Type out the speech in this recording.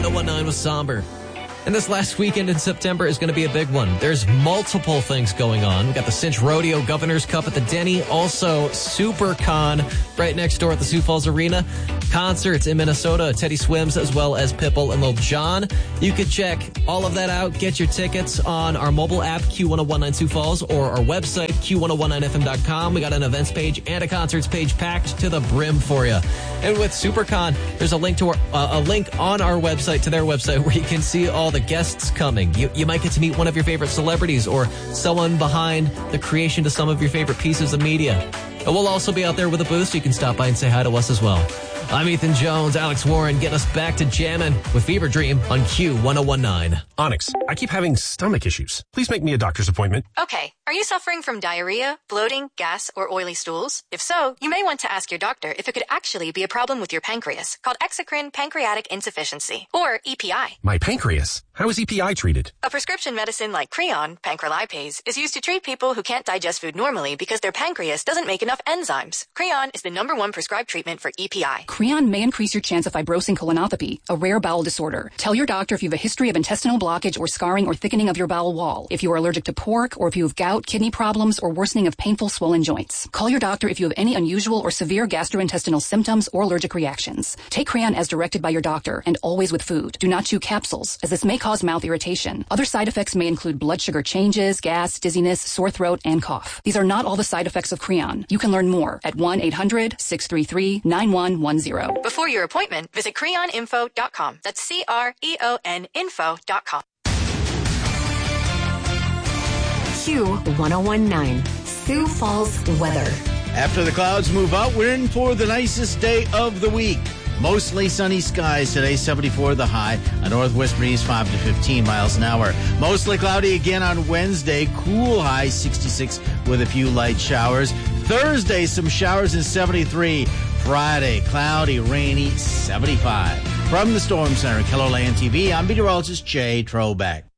1019 with Somber. And this last weekend in September is going to be a big one. There's multiple things going on. We got the Cinch Rodeo Governor's Cup at the Denny. Also, SuperCon right next door at the Sioux Falls Arena. Concerts in Minnesota, Teddy Swims, as well as Pitbull and Lil Jon. You could check all of that out. Get your tickets on our mobile app, Q1019 Sioux Falls, or our website, Q1019FM.com. We got an events page and a concerts page packed to the brim for you. And with SuperCon, there's a link to a link on our website to their website where you can see all the guests coming. You might get to meet one of your favorite celebrities or someone behind the creation to some of your favorite pieces of media. And we'll also be out there with a booth, so you can stop by and say hi to us as well. I'm Ethan Jones, Alex Warren, getting us back to jamming with Fever Dream on Q1019. Onyx, I keep having stomach issues. Please make me a doctor's appointment. Okay. Are you suffering from diarrhea, bloating, gas, or oily stools? If so, you may want to ask your doctor if it could actually be a problem with your pancreas, called exocrine pancreatic insufficiency, or EPI. My pancreas? How is EPI treated? A prescription medicine like Creon, pancrelipase, is used to treat people who can't digest food normally because their pancreas doesn't make enough enzymes. Creon is the #1 prescribed treatment for EPI. Creon may increase your chance of fibrosing colonopathy, a rare bowel disorder. Tell your doctor if you have a history of intestinal blockage or scarring or thickening of your bowel wall, if you are allergic to pork, or if you have gout, kidney problems, or worsening of painful swollen joints. Call your doctor if you have any unusual or severe gastrointestinal symptoms or allergic reactions. Take Creon as directed by your doctor, and always with food. Do not chew capsules, as this may cause mouth irritation. Other side effects may include blood sugar changes, gas, dizziness, sore throat, and cough. These are not all the side effects of Creon. You can learn more at 1-800-633-9110. Before your appointment, visit creoninfo.com. That's CREON info.com. Q1019, Sioux Falls weather. After the clouds move out, we're in for the nicest day of the week. Mostly sunny skies today, 74 the high. A northwest breeze 5 to 15 miles an hour. Mostly cloudy again on Wednesday. Cool high 66 with a few light showers. Thursday, some showers in 73. Friday, cloudy, rainy 75. From the Storm Center, KELOLAND TV, I'm meteorologist Jay Trobeck.